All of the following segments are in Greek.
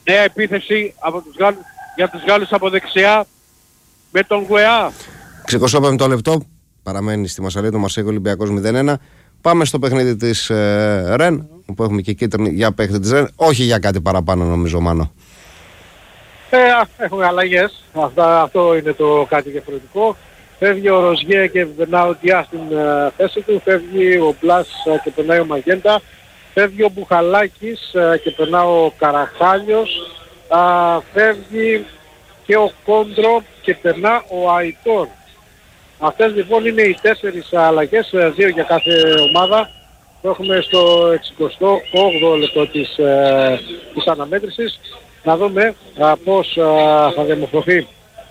Νέα επίθεση από τους Γάλλους, για τους Γάλλους από δεξιά με τον Γουεά. 25ο λεπτό. Παραμένει στη Μασσαλία το Μαρσέιγ Ολυμπιακός 0-1. Πάμε στο παιχνίδι της Ρεν, όπου έχουμε και κίτρινη για παίχτη της Ρεν. Όχι για κάτι παραπάνω νομίζω, Μάνο. Έχουμε αλλαγές. Αυτό είναι το κάτι διαφορετικό. Φεύγει ο Ροζιέ και περνάει ο Ντιά στην θέση του. Φεύγει ο Μπλάς και περνάει ο Μαγέντα. Φεύγει ο Μπουχαλάκης και περνάει ο Καραχάλιος. Φεύγει και ο Κόντρο και περνά ο Αϊτόρ. Αυτές λοιπόν είναι οι 4 αλλαγές, 2 για κάθε ομάδα. Το έχουμε στο 68ο λεπτό της αναμέτρησης. Να δούμε πώς θα διαμορφωθεί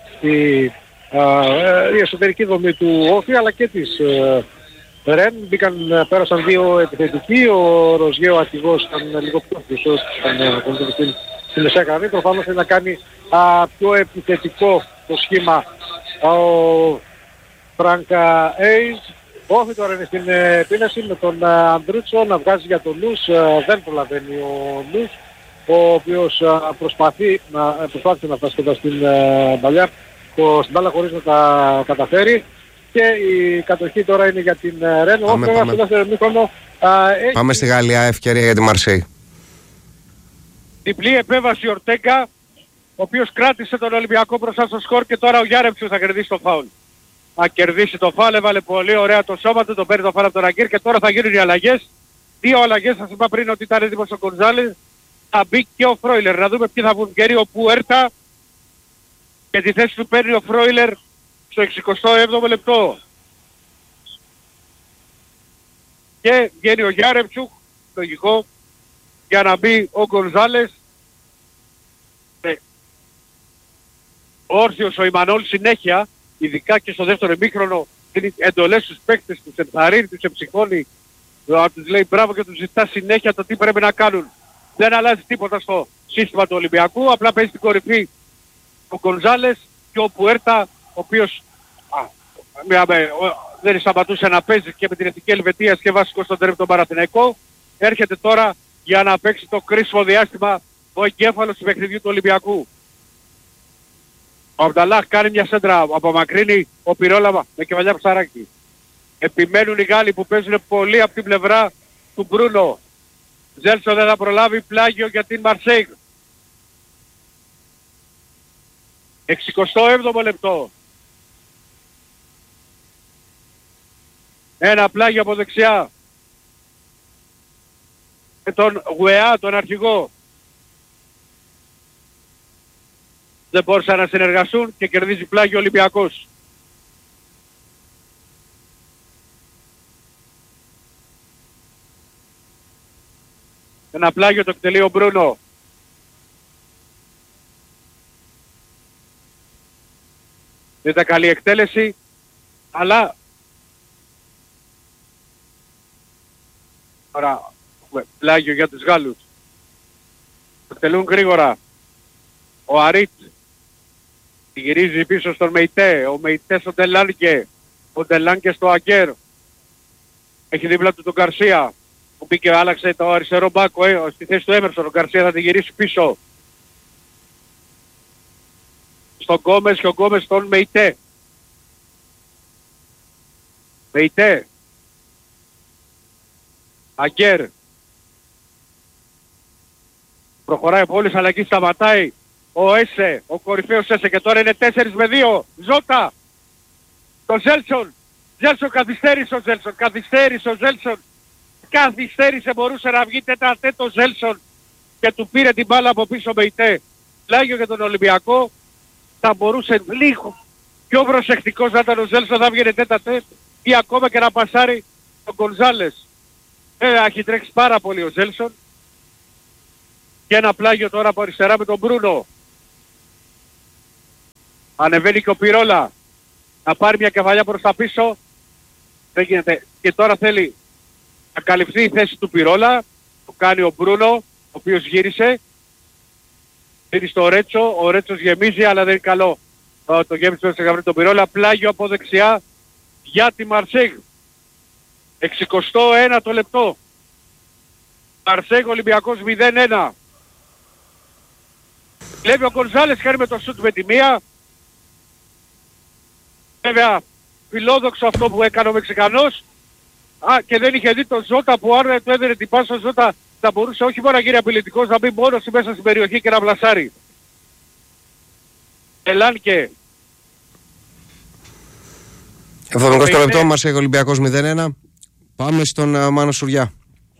η εσωτερική δομή του Όφη αλλά και της Ρεν. Πέρασαν 2 επιθετικοί. Ο Ροζιέ ο αρχηγός ήταν λίγο πιο πίσω στην μεσαία γραμμή. Προφανώς θέλει να κάνει πιο επιθετικό το σχήμα ο Φράνκα Έιζ. Όφη τώρα είναι στην επίνεση με τον Ανδρούτσο να βγάζει για τον Νους. Δεν προλαβαίνει ο Νους, ο οποίος προσπάθησε να φτάσει κοντά στην παλιά, στην μπάλα χωρίς να τα καταφέρει. Και η κατοχή τώρα είναι για την Ρεν. Πάμε στη Γαλλία, ευκαιρία για τη Μαρσέη. Διπλή επέμβαση Ορτέγκα, ο οποίος κράτησε τον Ολυμπιακό μπροστά στο σκορ και τώρα ο Γιάρεμψος θα κερδίσει το φάουλ. Θα κερδίσει το φάουλ, έβαλε πολύ ωραία το σώμα του, τον παίρνει το φάουλ από τον Αγκύρ και τώρα θα γίνουν οι αλλαγές. 2 αλλαγές, σας είπα πριν ότι ήταν έτοιμος ο Γκονζάλες. Θα μπει και ο Φρόιλερ. Να δούμε ποιοι θα βγουν καιροί. Ο Πουέρτα και τη θέση του παίρνει ο Φρόιλερ στο 67ο λεπτό. Και βγαίνει ο Γιάρεμτσουκ, λογικό, για να μπει ο Γκονζάλες. Όρθιος ο Ιμανόλ συνέχεια, ειδικά και στο δεύτερο ημίχρονο, δίνει εντολές στους παίκτες, τους ενθαρρύνει, τους εψυχώνει, τους λέει μπράβο και τους ζητά συνέχεια το τι πρέπει να κάνουν. Δεν αλλάζει τίποτα στο σύστημα του Ολυμπιακού, απλά παίζει στην κορυφή ο Γκονζάλες και ο Πουέρτα, ο οποίος δεν σταματούσε να παίζει και με την Εθνική Ελβετία και βασικό στον τέρμι τον Παναθηναϊκό. Έρχεται τώρα για να παίξει το κρίσιμο διάστημα ο εγκέφαλος του παιχνιδιού του Ολυμπιακού. Ο Αμπταλάχ κάνει μια σέντρα, απομακρύνει ο Πυρόλαβα με κεφαλιά ψαράκι. Επιμένουν οι Γάλλοι που παίζουν πολύ από την πλευρά του Μπρούνο. Ζέλσον δεν θα προλάβει, πλάγιο για την Μαρσέιγ. 67ο λεπτό. Ένα πλάγιο από δεξιά. Με τον Γουεά, τον αρχηγό. Δεν μπόρεσαν να συνεργαστούν και κερδίζει πλάγιο Ολυμπιακός. Ένα πλάγιο το εκτελεί ο Μπρούνο. Δεν ήταν καλή εκτέλεση, αλλά τώρα πλάγιο για τους Γάλλους. Το εκτελούν γρήγορα. Ο Αρίτ γυρίζει πίσω στον Μεϊτέ, ο Μεϊτέ στον Ντελάνκε, ο Ντελάνκε στο Αγκέρ. Έχει δίπλα του τον Γκαρσία, που μπήκε, άλλαξε το αριστερό μπάκο, στη θέση του Έμερσον. Ο Γκαρσία θα τη γυρίσει πίσω στον Γκόμες και ο Γκόμες στον Μεϊτέ. Μεϊτέ. Αγκέρ. Προχωράει από όλες αλλαγές, σταματάει ο Έσε, ο κορυφαίος Έσε και τώρα είναι 4 με 2. Ζώτα. Το Ζέλσον. Ζέλσον καθυστέρησε ο Ζέλσον. Καθυστέρησε, μπορούσε να βγει τέταρτο Ζέλσον και του πήρε την μπάλα από πίσω Μεϊτέ. Πλάγιο για τον Ολυμπιακό. Θα μπορούσε λίγο πιο προσεκτικός να ήταν ο Ζέλσον, θα βγαίνει τέταρτο ή ακόμα και να πασάρει τον Γκονζάλες. Έχει τρέξει πάρα πολύ ο Ζέλσον. Και ένα πλάγιο τώρα από αριστερά με τον Μπρούνο. Ανεβαίνει και ο Πυρόλα. Να πάρει μια κεφαλιά προς τα πίσω. Δεν γίνεται. Και τώρα θέλει να καλυφθεί η θέση του Πυρόλα. Το κάνει ο Μπρούνο, ο οποίος γύρισε. Δίνει στο Ρέτσο. Ο Ρέτσος γεμίζει, αλλά δεν είναι καλό. Το γέμισε μέσα σε γραμμή τον Πυρόλα. Πλάγιο από δεξιά για τη Μαρσέιγ. 61 το λεπτό. Μαρσέιγ Ολυμπιακός 0-1. Βλέπει ο Γκονζάλες, χάρη με το σουτ με τη μία. Βέβαια φιλόδοξο αυτό που έκανε ο Μεξικανός. Και δεν είχε δει τον Ζώτα που άρεσε, του έδινε την πάσα. Ο Ζώτα θα μπορούσε όχι μόνο να γίνει απειλητικός, να μπει μόνος μέσα στην περιοχή και να βλασάρει. Ελάνκε. 70 λεπτό μας έχει ο Ολυμπιακός 0-1. Πάμε στον Μάνο Σουριά.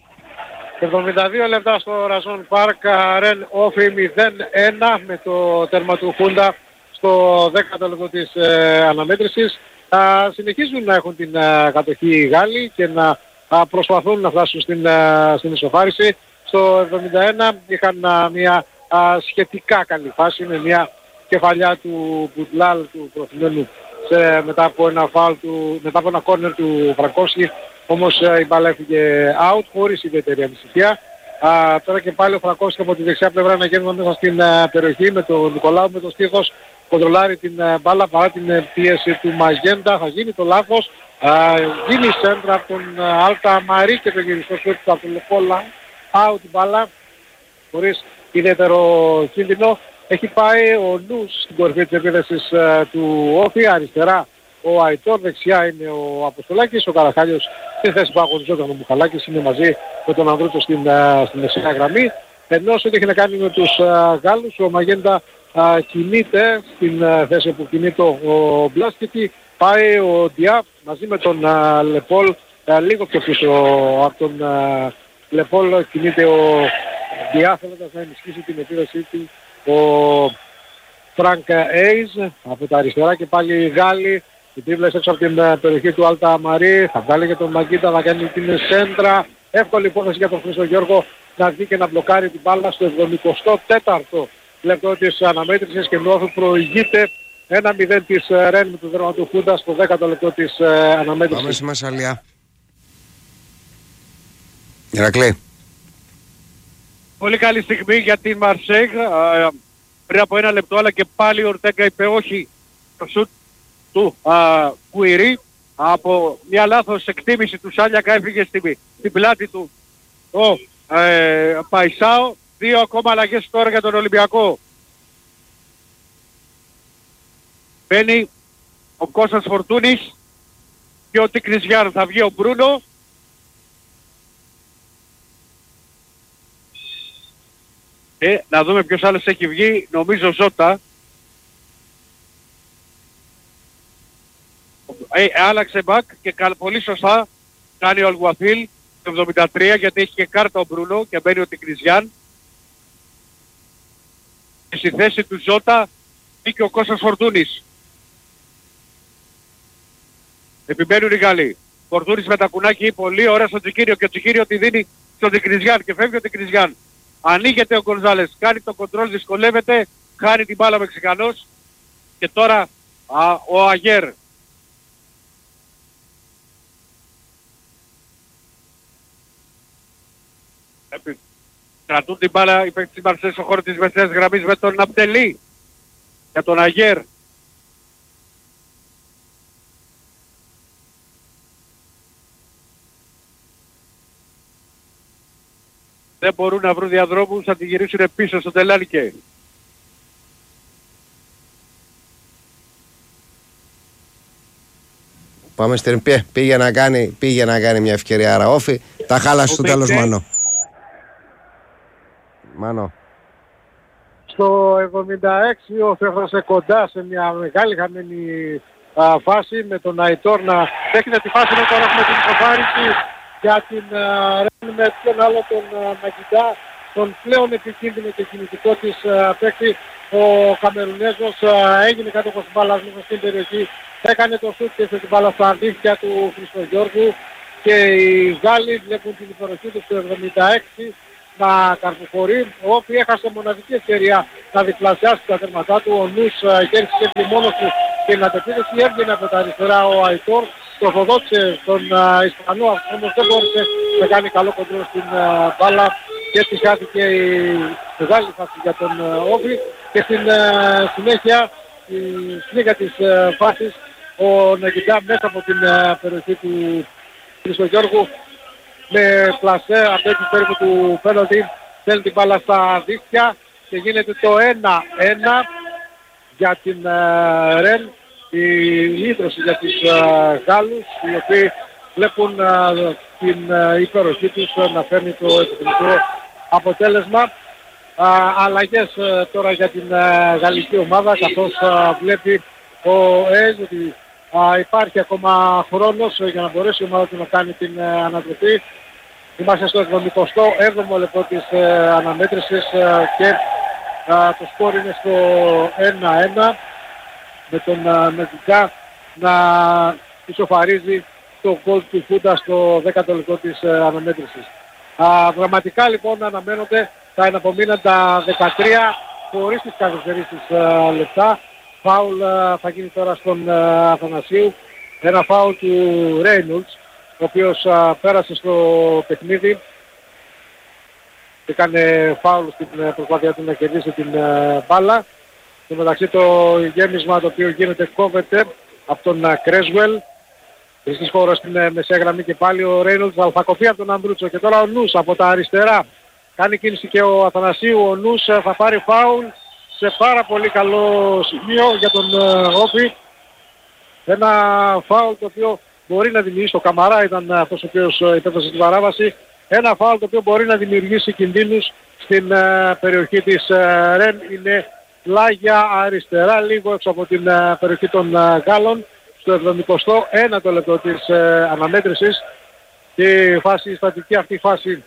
72 λεπτά στο Ραζόν Πάρκ, Ρεν Όφι 0-1 με το τέρμα του Χούντα στο 10ο λεπτό της αναμέτρησης. Συνεχίζουν να έχουν την κατοχή οι Γάλλοι και να προσπαθούν να φτάσουν στην ισοφάριση. Στο 71 είχαν μια σχετικά καλή φάση με μια κεφαλιά του Μπουτλάλ του προθυμένου μετά από ένα φάουλ μετά από ένα κόρνερ του Φραγκόσκι. Όμως η μπάλα έφυγε out χωρίς ιδιαίτερη ανησυχία. Τώρα και πάλι ο Φραγκόσκι από τη δεξιά πλευρά να γίνει μέσα στην περιοχή με τον Νικολάου με το στίχος. Κοντρολάρει την μπάλα παρά την πίεση του Μαγέντα. Θα γίνει το λάθος. Γίνει σέντρα από τον Αλτα Μαρί και το γυριστό σούτ από τον Λεπόλα. Out η μπάλα χωρίς ιδιαίτερο κίνδυνο. Έχει πάει ο Νους στην κορυφή της επίθεσης του Όφη. Αριστερά ο Αϊτόρ, δεξιά είναι ο Αποστολάκης. Ο Καραχάλιος στη θέση που αγωνιζόταν ο Μπουχαλάκης είναι μαζί με τον Ανδρούτσο στην μεσαία γραμμή. Ενώ ό,τι έχει να κάνει με τους Γάλλους, ο Μαγέντα κινείται στην θέση που κινείται ο Μπλάσκετη. Πάει ο Ντιά μαζί με τον Λεπόλ λίγο πιο πίσω από τον Λεπόλ. Κινείται ο Ντιά θέλοντας να ενισχύσει την επίδεσή του ο Φρανκ Έιζ από τα αριστερά και πάλι οι Γάλλοι. Οι τρίβλες έξω από την περιοχή του Αλτα Μαρί. Θα βγάλει για τον Μαγκίτα, θα κάνει την σέντρα. Εύκολη υπόθεση για τον Χρήστο Γιώργο να βγει και να μπλοκάρει την μπάλα στο 74ο λεπτό της αναμέτρησης και Νόφου προηγείται 1-0 της Ρεν με το δρόμο του Χούντα στο 10ο λεπτό της αναμέτρησης. Πάμε στη Μασαλία. Ηρακλή. Πολύ καλή στιγμή για την Μαρσέγ. Πριν από ένα λεπτό αλλά και πάλι ο Ορτέγκα είπε όχι το σουτ του Κουιρί. Από μια λάθος εκτίμηση του Σάλιακα έφυγε στην πλάτη του ο Παϊσάο. 2 ακόμα αλλαγές τώρα για τον Ολυμπιακό. Μπαίνει ο Κώστας Φορτούνης και ο Τικριζιάν. Θα βγει ο Μπρούνο. Να δούμε ποιος άλλος έχει βγει. Νομίζω Ζώτα. Άλλαξε μπακ και πολύ σωστά κάνει ο Αλγουαφίλ το 73 γιατί έχει και κάρτα ο Μπρούνο και μπαίνει ο Τικριζιάν. Και στη θέση του Ζώτα μπήκε ο Κώστας Φορτούνης. Επιμένουν οι Γάλλοι. Φορτούνης με τα κουνάκι πολύ ωραία στο Τσικίριο και ο Τσικίριο τη δίνει στον Τικριζιάν και φεύγει ο Τικριζιάν. Ανοίγεται ο Γκονζάλες, κάνει το κοντρόλ, δυσκολεύεται, χάνει την μπάλα ο Μεξικανός και τώρα ο Αγέρ. Κρατούν την μπάλα οι παίκτες της Μαρσέη στο χώρο της μεσαίας γραμμής με τον Αμπτελή για τον Αγέρ. Δεν μπορούν να βρουν διαδρόμους, θα τη γυρίσουν πίσω στο Τελάνικε. Πάμε στην πήγε να κάνει μια ευκαιρία Ραόφη. Τα χάλασε στο τέλος Μάνο. Μάνο. Στο 76 έφτασε κοντά σε μια μεγάλη χαμένη φάση με τον Αϊτόρ να δέχεται τη φάση. Τώρα έχουμε την ισοφάριση για την Ρεν με ποιον άλλο τον Μαγκιντά, τον πλέον επικίνδυνο και κινητικό της παίκτη. Ο Καμερουνέζος έγινε κάτω μπάλας μέσα στην περιοχή, έκανε το σουτ και σε την μπάλα στα αντίθια του Χριστογιώργου και οι Γάλλοι βλέπουν την υπεροχή του στο 76 να καρποφορεί. Ο Όφη έχασε μοναδική ευκαιρία να διπλασιάσει τα τέρματά του. Ο Νους κέρδισε και μόνος του την αντεπίθεση, έβγαινε από τα αριστερά ο Αϊτόρ, τροφοδότησε τον Ισπανό, όμως δεν μπόρεσε να κάνει καλό κοντρόλ στην μπάλα και έτσι χάθηκε η μεγάλη φάση για τον Όφη και στην συνέχεια της φάσης ο Ναγκιντά μέσα από την περιοχή του Χριστογιώργου με πλασέ απ' έξω περίπου του πέναλτι, στέλνει την μπάλα στα δίχτυα και γίνεται το 1-1 για την Ρεν. Η ίδρυση για τους Γάλλους, οι οποίοι βλέπουν την υπεροχή τους να φέρνει το επιθυμητό αποτέλεσμα. Αλλαγές τώρα για την γαλλική ομάδα, καθώς βλέπει ο ΕΖ ότι υπάρχει ακόμα χρόνος για να μπορέσει η ομάδα του να κάνει την ανατροπή. Είμαστε στο 77ο λεπτό της αναμέτρησης και το σκορ είναι στο 1-1 με τον Μεζικά να ισοφαρίζει το γκολ του Φούντα στο 10ο λεπτό της αναμέτρησης. Δραματικά λοιπόν αναμένονται τα εναπομείναντα 13 χωρίς τις καθυστερήσεις λεπτά. Φάουλ θα γίνει τώρα στον Αθανασίου. Ένα φάουλ του Ρέινολτς, ο οποίος πέρασε στο παιχνίδι και έκανε φάουλ στην προσπάθεια του να κερδίσει την μπάλα. Και μεταξύ το γέμισμα το οποίο γίνεται κόβεται από τον Κρέσβελ. Βρίσκει χώρο στην μεσαία γραμμή και πάλι ο Ρέινολτς θα κοπεί από τον Αμπρούτσο. Και τώρα ο Νους από τα αριστερά. Κάνει κίνηση και ο Αθανασίου. Ο Νους θα πάρει φάουλ σε πάρα πολύ καλό σημείο για τον Όφη. Ένα φάουλ το οποίο μπορεί να δημιουργήσει, το Καμαρά ήταν αυτός ο οποίος υπέφτασε την παράβαση. Ένα φάουλ το οποίο μπορεί να δημιουργήσει κινδύνους στην περιοχή της Ρεν. Είναι πλάγια αριστερά, λίγο έξω από την περιοχή των Γάλλων, στο 71ο λεπτό της αναμέτρησης. Και η στατική αυτή φάση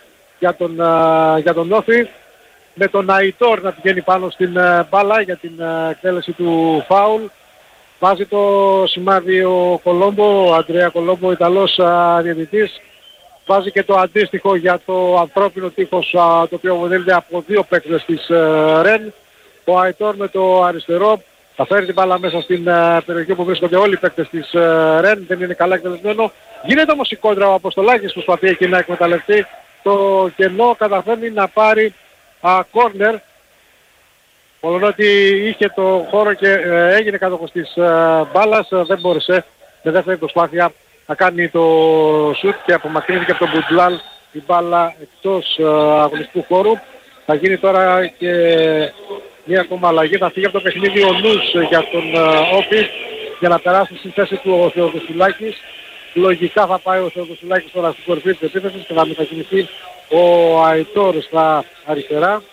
για τον Όφη, με τον Αϊτόρ να πηγαίνει πάνω στην μπάλα για την εκτέλεση του φάουλ. Βάζει το σημάδι ο Κολόμπο, ο Αντρέα Κολόμπο, ο Ιταλός διαιτητής. Βάζει και το αντίστοιχο για το ανθρώπινο τείχος, το οποίο αποτελείται από δύο παίκτες της Ρεν. Ο Αϊτόρ με το αριστερό θα φέρει την μπάλα μέσα στην περιοχή που βρίσκονται όλοι οι παίκτες της Ρεν. Δεν είναι καλά εκτελεσμένο. Γίνεται όμως η κόντρα, ο Αποστολάκης προσπαθεί εκεί να εκμεταλλευτεί το κενό, καταφέρνει να πάρει κόρνερ. Μόνο ότι είχε το χώρο και έγινε κάτοχος της μπάλας, δεν μπόρεσε με δεύτερη προσπάθεια να κάνει το σουτ και απομακρύνθηκε από τον Μπουντλάλ η μπάλα εκτός αγωνιστικού χώρου. Θα γίνει τώρα και μία ακόμα αλλαγή. Θα φύγει από το παιχνίδι ο Νους για τον Όφη για να περάσει στη θέση του ο Θεοδοσουλάκης. Λογικά θα πάει ο Θεοδοσουλάκης τώρα στην κορυφή της επίθεσης και θα μετακινηθεί ο Αϊτόρ στα αριστερά.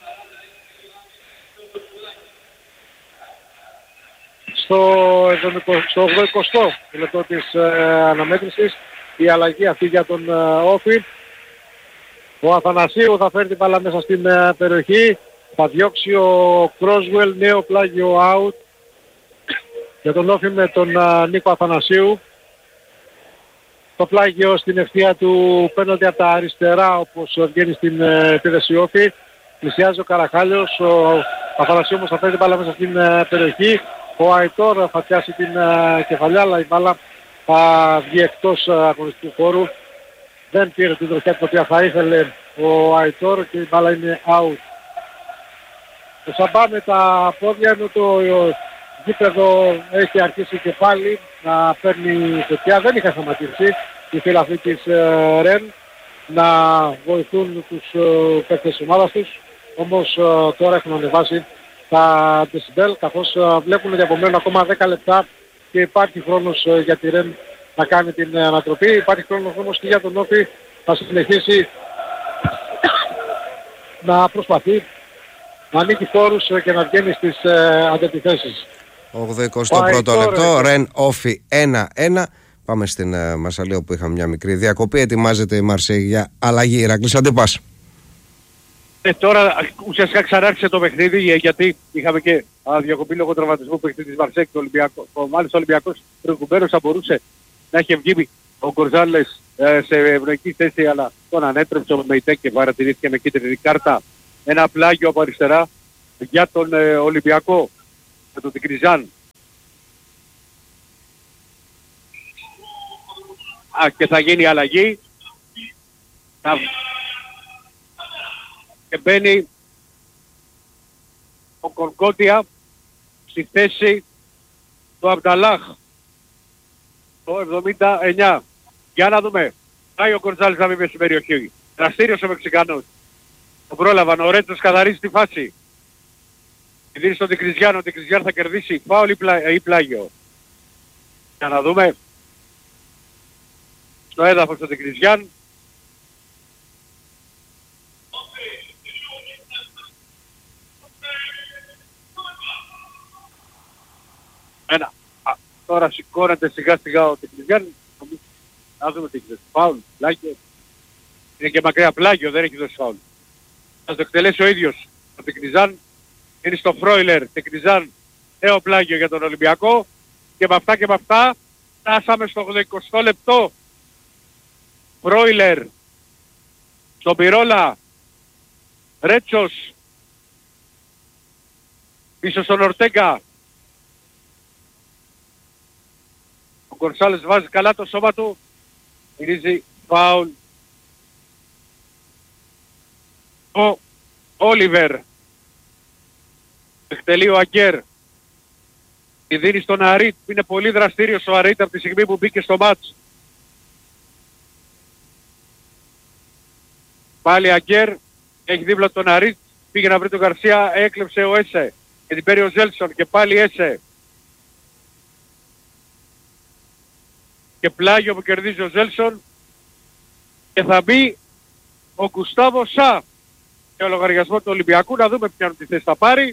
Στο 80ο λεπτό της αναμέτρησης η αλλαγή αυτή για τον Όφη. Ο Αθανασίου θα φέρει την μπάλα μέσα στην περιοχή. Θα διώξει ο Κρόσβελ, νέο πλάγιο out για τον Όφη με τον Νίκο Αθανασίου. Το πλάγιο στην ευθεία του παίρνονται από τα αριστερά όπως βγαίνει στην επίδεση Όφη. Πλησιάζει ο Καραχάλιος, ο Αθανασίου όμως θα φέρει την μπάλα μέσα στην περιοχή. Ο Αϊτόρ θα πιάσει την κεφαλιά, αλλά η μπάλα θα βγει εκτός αγωνιστικού χώρου. Δεν πήρε την τροχιά την οποία θα ήθελε ο Αϊτόρ και η μπάλα είναι out. Το Σαμπά με τα πόδια ενώ το γήπεδο έχει αρχίσει και πάλι να παίρνει φωτιά. Δεν είχα σταματήσει οι φίλοι της Ρεν να βοηθούν τους παίκτες της ομάδας τους. Όμως τώρα έχουν ανεβάσει τα δεσιμπέλ, καθώς βλέπουν ότι απομένουν ακόμα 10 λεπτά και υπάρχει χρόνος για τη Ρεν να κάνει την ανατροπή. Υπάρχει χρόνος όμως και για τον Όφη θα συνεχίσει να προσπαθεί να ανοίγει χώρους και να βγαίνει στις αντεπιθέσεις. 81ο λεπτό, Ρεν Όφη 1-1. Πάμε στην Μασσαλία που είχαμε μια μικρή διακοπή. Ετοιμάζεται η Μαρσέη για αλλαγή. Ηρακλής, αντίπας. Τώρα ουσιαστικά ξανάρχισε το παιχνίδι γιατί είχαμε και διακοπή λόγω τραυματισμού που έχει της Μαρσέη και μάλιστα ο Ολυμπιακός προηγουμένως θα μπορούσε να έχει βγει ο Γκορζάλες σε ευνοϊκή θέση, αλλά τον ανέτρεψε ο Μεϊτέ και παρατηρήθηκε με κίτρινη κάρτα. Ένα πλάγιο από αριστερά για τον Ολυμπιακό με τον Τικριζάν. Και θα γίνει αλλαγή. Και μπαίνει ο Κορκότια στη θέση του Αμπταλάχ το 79. Για να δούμε. Πάει ο Κορτζάλης να μπει στην περιοχή. Δραστήριος ο Μεξικανός. Τον πρόλαβαν. Ο Ρέντος καθαρίζει τη φάση. δίνει στον Τικριζιάνο, ο Τικριζιάν θα κερδίσει φάουλ ή πλάγιο. Για να δούμε. Στο έδαφος του Τικριζιάν. Τώρα σηκώνεται σιγά σιγά ο Τικριζιάν. Να δούμε τι ξέρει. Φάουλ, πλάγιο. Είναι και μακριά, πλάγιο, δεν έχει δώσει φάουλ. Θα το εκτελέσει ο ίδιος. Ο Τικριζάν είναι στο Φρόιλερ. Τικριζάν, νέο πλάγιο για τον Ολυμπιακό. Και με αυτά φτάσαμε στο 80 λεπτό. Φρόιλερ. Στον Πυρόλα. Ρέτσος. Πίσω στον Ορτέγκα. Ο Γκονσάλες βάζει καλά το σώμα του. Μυρίζει φάουλ. Ο Όλιβερ. Εκτελεί ο Αγκέρ. Τη δίνει στον Αρίτ. Είναι πολύ δραστήριος ο Αρίτ από τη στιγμή που μπήκε στο μάτς. Πάλι Αγκέρ. Έχει δίπλα τον Αρίτ. Πήγε να βρει τον Γκαρσία. Έκλεψε ο Έσε. Και την παίρνει ο Ζέλσον. Και πάλι Έσε. Και πλάγιο που κερδίζει ο Ζέλσον. Και θα μπει ο Γκουστάβο Σα. Και ο λογαριασμό του Ολυμπιακού. Να δούμε ποιον τη θέση θα πάρει.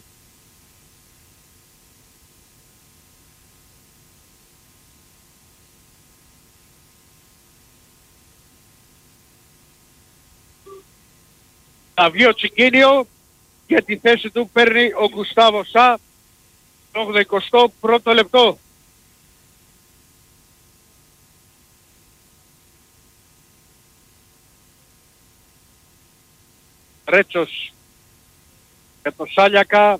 Θα βγει ο Τσικίνιο και τη θέση του παίρνει ο Γκουστάβο Σα το 81ο λεπτό. Ρέτσος για τον Σάλιακα.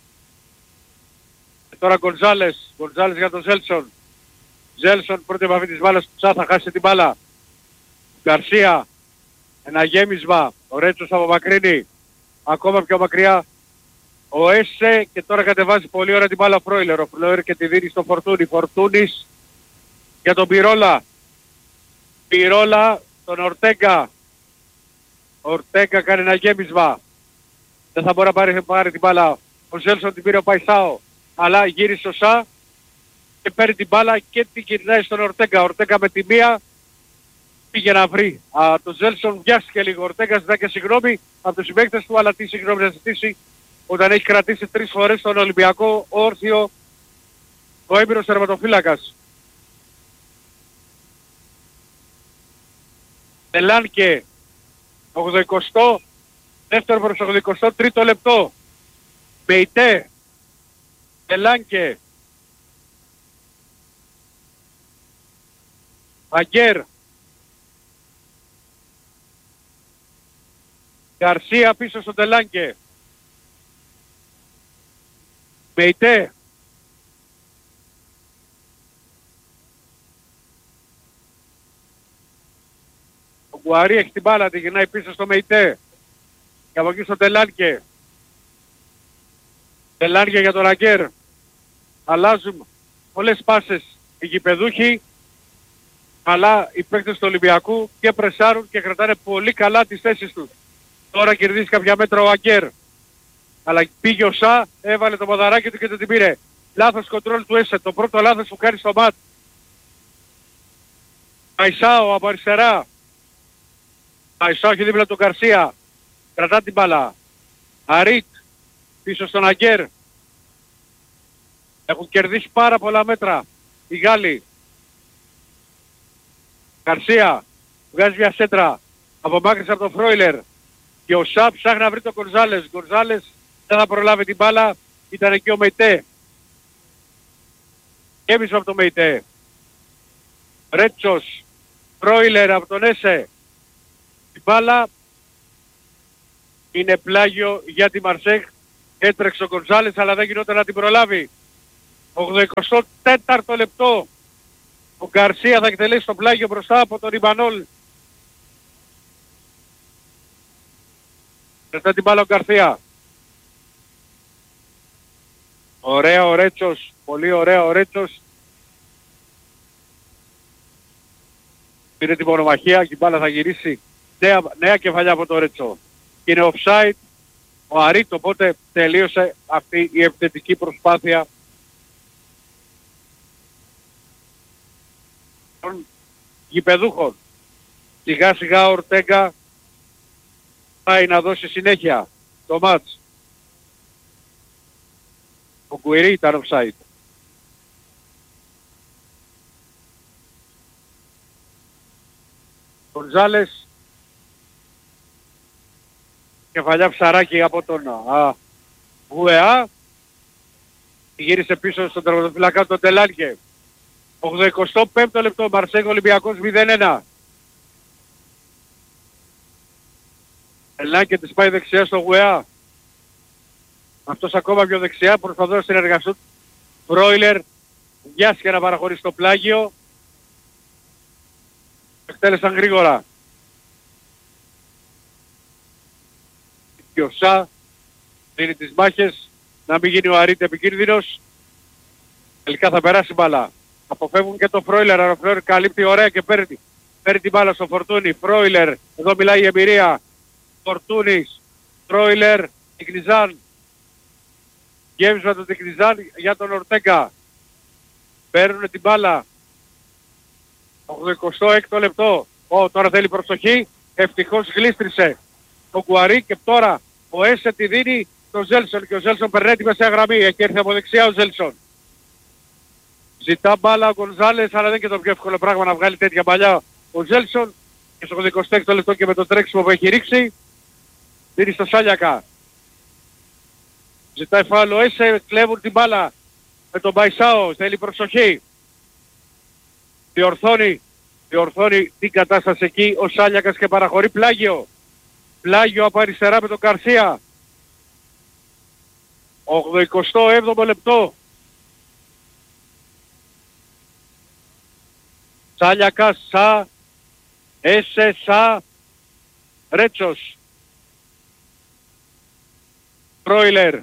Και τώρα Γκονζάλες. Γκονζάλες για τον Ζέλσον. Ζέλσον πρώτη επαφή της μπάλας του Τσά, θα χάσει την μπάλα. Γκαρσία. Ένα γέμισμα. Ο Ρέτσος απομακρύνει. Ακόμα πιο μακριά ο Έσε και τώρα κατεβάζει πολύ ωραία την μπάλα ο Φρόιλερ. Ο Φρόιλερ και τη δίνει στο Φορτούνι. Φορτούνις για τον Πυρόλα. Πυρόλα τον Ορτέγκα. Ορτέγκα κάνει ένα γέμισμα. Δεν θα μπορεί να πάρει την μπάλα. Ο Ζέλσον την πήρε ο Παϊσάο. Αλλά γύρισε ο Σα και παίρνει την μπάλα και την γυρνάει στον Ορτέγκα. Ορτέγκα με τη μία πήγε να βρει. Το Ζέλσον βιάστηκε λίγο. Ο Ορτέγκα ζητά και συγγνώμη από τους συμπαίκτες του, αλλά τι συγγνώμη να ζητήσει όταν έχει κρατήσει 3 φορές τον Ολυμπιακό όρθιο ο έμπειρος τερματοφύλακας. Τελάνκε 80, δεύτερο προς 83ο λεπτό. Μπεϊτέ. Τελάνκε. Αγκέρ. Γκαρσία πίσω στο Τελάνκε. Μπεϊτέ. Ο Γκουαρί έχει την μπάλα, τη γυρνάει πίσω στο Μεϊτέ. Και από εκεί στο Τελάνκε. Τελάνκε για τον Αγκέρ. Αλλάζουν πολλές πάσες οι γηπεδούχοι. Αλλά οι παίκτες του Ολυμπιακού και πρεσάρουν και κρατάνε πολύ καλά τις θέσεις τους. Τώρα κερδίζει κάποια μέτρα ο Αγκέρ. Αλλά πήγε ο Σα, έβαλε το ποδαράκι του και δεν την πήρε. Λάθος κοντρόλ του Έσε. Το πρώτο λάθος που κάνει στο μάτ. Παϊσάο από αριστερά. Παϊσάο έχει δίπλα τον Γκαρσία. Κρατά την μπάλα. Αρίτ. Πίσω στον Αγκέρ. Έχουν κερδίσει πάρα πολλά μέτρα οι Γάλλοι. Γκαρσία. Βγάζει μια σέντρα. Απομάκρυνση από τον Φρόιλερ. Και ο Σα ψάχνει να βρει τον Γκονζάλες. Γκονζάλες δεν θα προλάβει την μπάλα. Ήταν εκεί ο Μεϊτέ. Έμεισμα από τον Μεϊτέ. Ρέτσος. Φρόιλερ από τον Έσε. Η μπάλα είναι πλάγιο για τη Μαρσέχ. Έτρεξε ο Γκονζάλες αλλά δεν γινόταν να την προλάβει. 84ο λεπτό. Ο Γκαρσία θα εκτελέσει το πλάγιο μπροστά από τον Ιμπανόλ. Κρατά την μπάλα ο Γκαρσία. Ωραία ο Ρέτσος. Πολύ ωραία ο Ρέτσος. Πήρε την μονομαχία και η μπάλα θα γυρίσει. Νέα κεφαλιά από το Ρέτσο. Και είναι offside. ο Αρίτ, οπότε τελείωσε αυτή η επιθετική προσπάθεια των γηπεδούχων. Σιγά σιγά ο Ορτέγκα πάει να δώσει συνέχεια το μάτς. Ο Γκουιρί ήταν offside. Γκονζάλες, κεφαλιά ψαράκι από τον Βουεά, γύρισε πίσω στον τερματοφυλακά τον Τελάνκε. 85ο λεπτό, Μαρσέγ Ολυμπιακός 0-1. Τελάνκε της πάει δεξιά στο Βουεά. Αυτός ακόμα πιο δεξιά, προσπαθούν να συνεργαστούν. Φρόιλερ, βιάστηκε να παραχωρήσει το πλάγιο. Εκτέλεσαν γρήγορα. Και ο Σα δίνει τις μάχες, να μην γίνει ο Αρίτ επικίνδυνος. Τελικά θα περάσει μπάλα. Αποφεύγουν και το Φρόιλερ, αλλά ο Φρόιλερ καλύπτει ωραία και παίρνει την μπάλα στο Φορτούνι. Φρόιλερ, εδώ μιλάει η εμπειρία. Φορτούνις, Φρόιλερ, Τικνιζάν. Γέμισμα του Τικνιζάν για τον Ορτέγκα. Παίρνουν την μπάλα. 86ο λεπτό. Τώρα θέλει προσοχή. Ευτυχώς γλίστρισε ο Γκουαρί και τώρα ο Έσε τη δίνει τον Ζέλσον και ο Ζέλσον περνάει τη μεσαία γραμμή. Έχει έρθει από δεξιά ο Ζέλσον. Ζητά μπάλα ο Γκονζάλες, αλλά δεν είναι και το πιο εύκολο πράγμα να βγάλει τέτοια παλιά ο Ζέλσον. Και στο 26ο λεπτό και με το τρέξιμο που έχει ρίξει δίνει στο Σάλιακα. Ζητάει φάουλ ο Έσε, κλέβουν την μπάλα με τον Μπαϊσάο, θέλει προσοχή. Διορθώνει την κατάσταση εκεί ο Σάλιακας και παραχωρεί πλάγιο. Πλάγιο από αριστερά με τον Καρσία. 87ο λεπτό. Σάλιακας, Σα, Έσε, Σα, Ρέτσος. Φρόιλερ.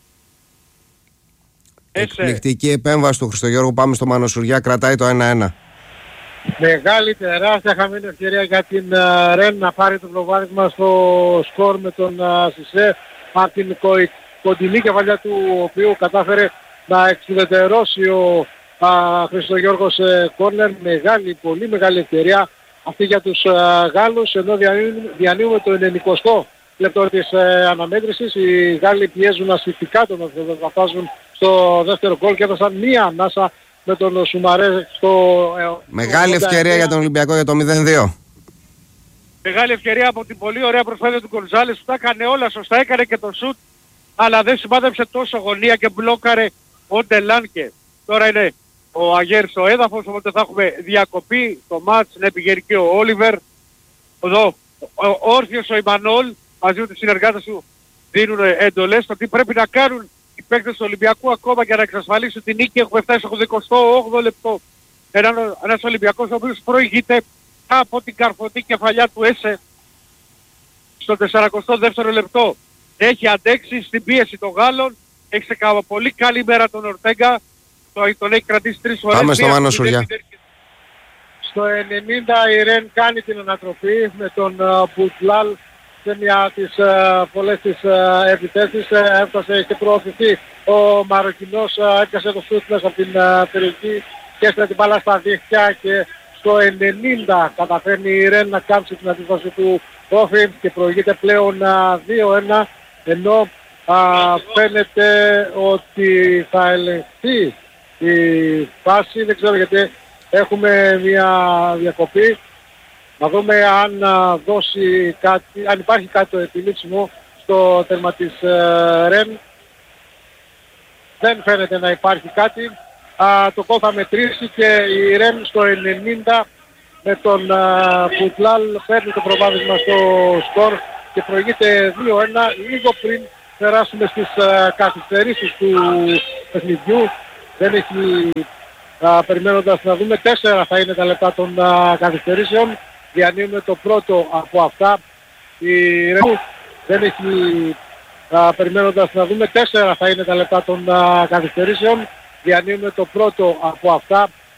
Εκπληκτική επέμβαση του Χριστογιώργου. Πάμε στο Μανοσουριά, κρατάει το 1-1. Μεγάλη τεράστια χαμένη ευκαιρία για την Ρεν να πάρει το προβάδισμα στο σκορ με τον Σισε από την κοντινή κεφαλιά του οποίου κατάφερε να εξουδετερώσει ο Χριστογιώργος κόρνερ. Μεγάλη, πολύ μεγάλη ευκαιρία αυτή για τους Γάλλους, ενώ διανύουμε το 90ο λεπτό της αναμέτρησης. Οι Γάλλοι πιέζουν ασφυκτικά τον Ορθόδο, θα φτάσουν στο δεύτερο γκολ και έδωσαν μία ανάσα με τον Σουμαρέ στο... Μεγάλη ευκαιρία για τον Ολυμπιακό για το 0-2. Μεγάλη ευκαιρία από την πολύ ωραία προσπάθεια του Γκονζάλες που τα έκανε όλα σωστά, έκανε και το σουτ, αλλά δεν σημάδεψε τόσο γωνία και μπλόκαρε ο Ντελάνκε. Τώρα είναι ο Αγέρ στο έδαφος, οπότε θα έχουμε διακοπή το μάτς, να πηγαίνει και ο Όλιβερ. Εδώ όρθιος ο Ιμανόλ μαζί με τους συνεργάτες του δίνουν εντολές στο τι πρέπει να κάνουν οι παίκτες του Ολυμπιακού ακόμα για να εξασφαλίσουν την νίκη. Έχουμε φτάσει στο 28ο λεπτό. Ένας Ολυμπιακός ο οποίος προηγείται από την καρφωτή κεφαλιά του Έσε στο 42ο λεπτό. Έχει αντέξει στην πίεση των Γάλλων. Έχει σε πολύ καλή μέρα τον Ορτέγκα. Τον έχει κρατήσει 3 φορές. Πάμε στο Μανοσουριά. Στο 90 η Ρεν κάνει την ανατροπή με τον Μπουτλάλ σε μια τις πολλές τις επιθέσεις. Έφτασε και προωθηθεί ο Μαροκινός, έπιασε το σούτ μέσα από την περιοχή και έστειλε την μπάλα στα δίχτυα και στο 90 καταφέρνει η Ρεν να κάμψει την αντίθεση του Όφιν και προηγείται πλέον 2-1, ενώ φαίνεται ότι θα ελεγχθεί η φάση. Δεν ξέρω γιατί έχουμε μια διακοπή. Να δούμε αν δώσει κάτι, αν υπάρχει κάτι το επιλήψιμο στο τέρμα της Ρεν. Δεν φαίνεται να υπάρχει κάτι. Το κόλ θα μετρήσει και η Ρεν στο 90 με τον Μπουτλάλ παίρνει το προβάδισμα στο σκορ και προηγείται 2-1 λίγο πριν περάσουμε στις καθυστερήσεις του παιχνιδιού. Δεν έχει, περιμένοντας να δούμε, 4 θα είναι τα λεπτά των καθυστερήσεων. Διανύουμε το πρώτο από αυτά. Η Ρεν δεν έχει, περιμένοντας να δούμε, 4 θα είναι τα λεπτά των καθυστερήσεων. Διανύουμε το πρώτο από αυτά.